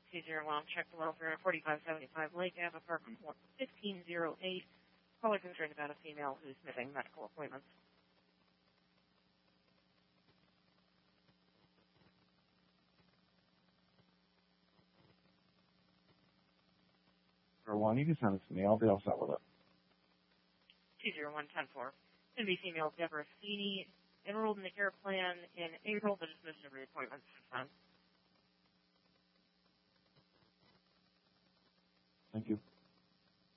201, check the welfare at 4575 Lake Ave, apartment 1508. Caller concerned about a female who's missing medical appointments. You can send it to me. I'll be all set with it. 201-10-4. Going to be female Deborah Feeney, enrolled in the care plan in April, but has missed every appointment since then. Thank you.